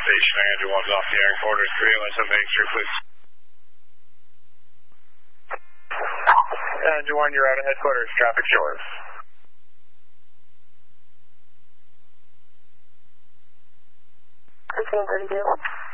station. Andrew 1's off the air. Quarter 31783, please. Andrew 1, you're out of headquarters. Traffic's yours. Okay, 32.